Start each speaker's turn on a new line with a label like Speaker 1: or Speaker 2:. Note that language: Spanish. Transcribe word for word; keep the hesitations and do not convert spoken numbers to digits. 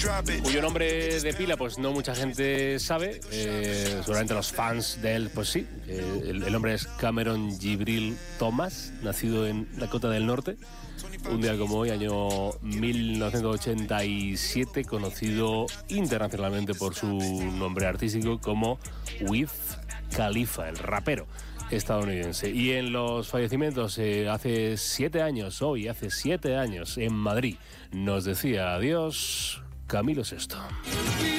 Speaker 1: Cuyo nombre de pila pues no mucha gente sabe, eh, seguramente los fans de él pues sí. Eh, el, el hombre es Cameron Jibril Thomas, nacido en Dakota del Norte, un día como hoy, año mil novecientos ochenta y siete, conocido internacionalmente por su nombre artístico como Wiz Khalifa, el rapero estadounidense. Y en los fallecimientos, eh, hace siete años, hoy hace siete años, en Madrid, nos decía adiós Camilo Sesto.